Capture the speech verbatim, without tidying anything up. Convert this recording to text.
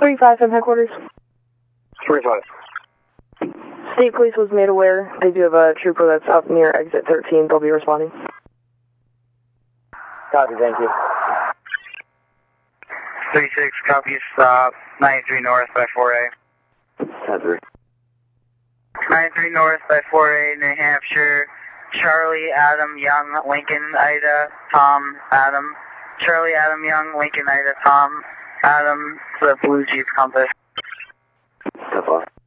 three five from headquarters. three five. State Police was made aware. They do have a trooper that's up near exit thirteen. They'll be responding. Copy, thank you. three six, copy, stop, ninety-three North by four A. ten three. ninety-three North by four A, New Hampshire. Charlie, Adam, Young, Lincoln, Ida, Tom, Adam. Charlie, Adam, Young, Lincoln, Ida, Tom, Adam, to the Blue Jeep Compass. ten five.